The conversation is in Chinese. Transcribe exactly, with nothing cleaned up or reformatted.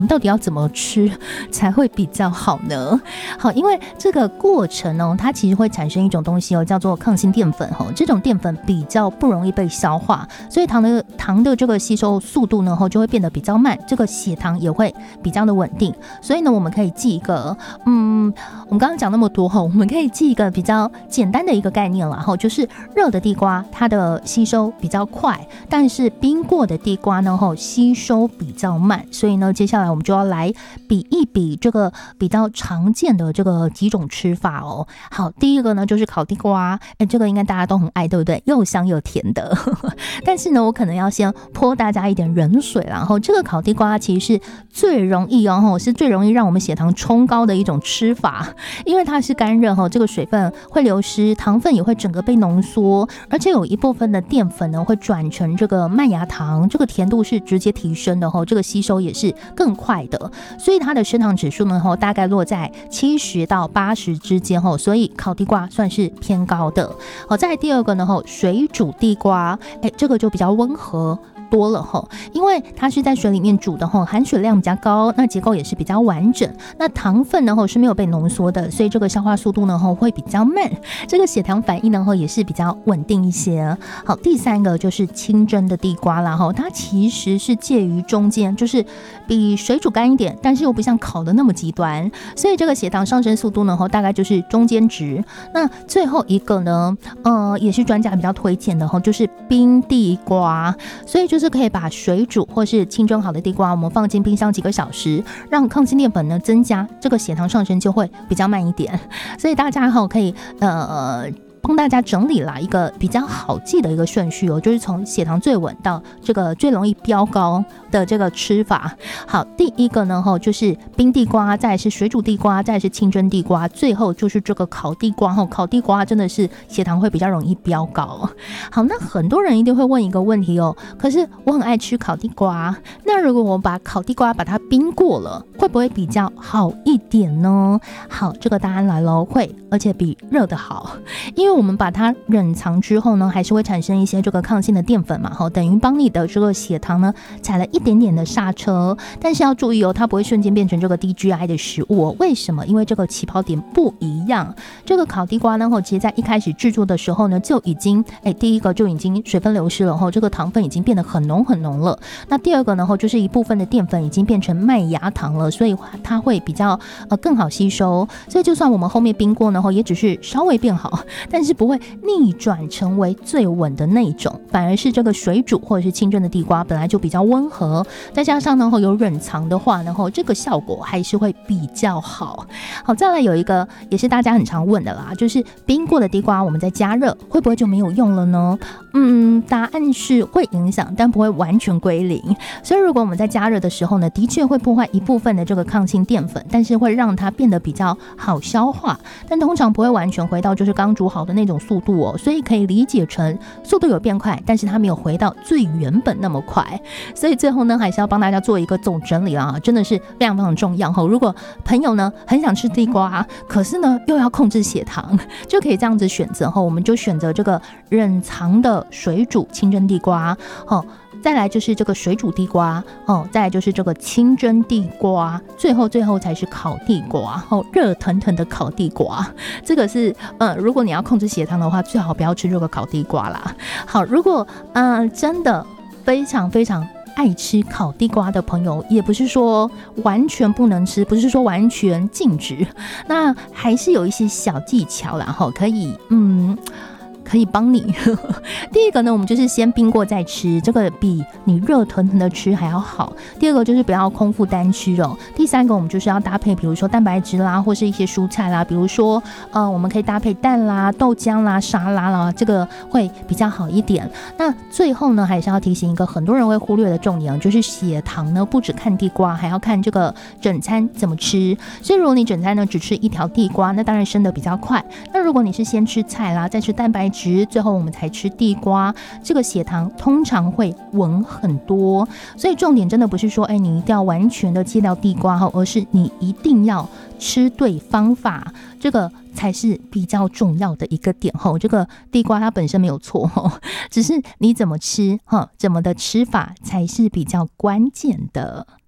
我们到底要怎么吃才会比较好呢？好，因为这个过程呢，它其实会产生一种东西哦，叫做抗性淀粉哈。这种淀粉比较不容易被消化，所以糖的糖的这个吸收速度呢，就会变得比较慢，这个血糖也会比较的稳定。所以呢，我们可以记一个，嗯，我们刚刚讲那么多哈，我们可以记一个比较简单的一个概念了哈，就是热的地瓜它的吸收比较快，但是冰过的地瓜呢，吸收比较慢。所以呢，接下来我们就要来比一比这个比较常见的这个几种吃法哦。好，第一个呢就是烤地瓜，哎，这个应该大家都很爱，对不对？又香又甜的。但是呢，我可能要先泼大家一点冷水，然后这个烤地瓜其实是最容易哦，是最容易让我们血糖冲高的一种吃法，因为它是干热哈，这个水分会流失，糖分也会整个被浓缩，而且有一部分的淀粉呢会转成这个麦芽糖，这个甜度是直接提升的哈，这个吸收也是更快的，所以它的升糖指数呢大概落在七十到八十之间，所以烤地瓜算是偏高的。好，再来第二个呢，水煮地瓜，哎，这个就比较温和多了哈，因为它是在水里面煮的哈，含水量比较高，那结构也是比较完整，那糖分呢是没有被浓缩的，所以这个消化速度呢会比较慢，这个血糖反应呢也是比较稳定一些。好，第三个就是清蒸的地瓜啦哈，它其实是介于中间，就是比水煮干一点，但是又不像烤的那么极端，所以这个血糖上升速度呢大概就是中间值。那最后一个呢，呃，也是专家比较推荐的哈，就是冰地瓜，所以就是可以把水煮或是清蒸好的地瓜，我们放进冰箱几个小时，让抗性淀粉呢增加，这个血糖上升就会比较慢一点。所以大家哈可以呃。帮大家整理了一个比较好记的一个顺序哦，就是从血糖最稳到这个最容易飙高的这个吃法。好，第一个呢就是冰地瓜，再来是水煮地瓜，再来是清蒸地瓜，最后就是这个烤地瓜。烤地瓜真的是血糖会比较容易飙高。好，那很多人一定会问一个问题哦，可是我很爱吃烤地瓜，那如果我把烤地瓜把它冰过了，会不会比较好一点呢？好，这个答案来了，会，而且比热的好，因为我们把它冷藏之后呢，还是会产生一些这个抗性的淀粉嘛，等于帮你的这个血糖呢踩了一点点的刹车。但是要注意哦，它不会瞬间变成这个低 G I 的食物哦。为什么？因为这个起跑点不一样。这个烤地瓜呢，其实在一开始制作的时候呢，就已经哎，第一个就已经水分流失了，这个糖分已经变得很浓很浓了。那第二个呢，就是一部分的淀粉已经变成麦芽糖了，所以它会比较呃更好吸收。所以就算我们后面冰过呢，也只是稍微变好，但是不会逆转成为最稳的那种，反而是这个水煮或者是清蒸的地瓜本来就比较温和，再加上呢有冷藏的话呢，这个效果还是会比较好。好，再来有一个也是大家很常问的啦，就是冰过的地瓜我们在加热会不会就没有用了呢？嗯，答案是会影响，但不会完全归零。所以如果我们在加热的时候呢，的确会破坏一部分的这个抗性淀粉，但是会让它变得比较好消化，但通常不会完全回到就是刚煮好的那种速度哦，所以可以理解成速度有变快，但是它没有回到最原本那么快。所以最后呢，还是要帮大家做一个总整理啊，真的是非常非常重要。如果朋友呢很想吃地瓜，可是呢又要控制血糖，就可以这样子选择，我们就选择这个冷藏的水煮清蒸地瓜，再来就是这个水煮地瓜，哦，再来就是这个清蒸地瓜，最后最后才是烤地瓜，哦，热腾腾的烤地瓜。这个是呃，如果你要控制血糖的话，最好不要吃这个烤地瓜啦。好，如果呃真的非常非常爱吃烤地瓜的朋友，也不是说完全不能吃，不是说完全禁止，那还是有一些小技巧啦，可以嗯。可以帮你第一个呢，我们就是先冰过再吃，这个比你热腾腾的吃还要好。第二个就是不要空腹单吃哦。第三个我们就是要搭配比如说蛋白质啦，或是一些蔬菜啦，比如说呃，我们可以搭配蛋啦、豆浆啦、沙拉啦，这个会比较好一点。那最后呢，还是要提醒一个很多人会忽略的重点，就是血糖呢不只看地瓜，还要看这个整餐怎么吃。所以如果你整餐呢只吃一条地瓜，那当然升得比较快。那如果你是先吃菜啦，再吃蛋白质，最后我们才吃地瓜，这个血糖通常会稳很多。所以重点真的不是说哎，你一定要完全的戒掉地瓜，而是你一定要吃对方法，这个才是比较重要的一个点。这个地瓜它本身没有错，只是你怎么吃，怎么的吃法才是比较关键的。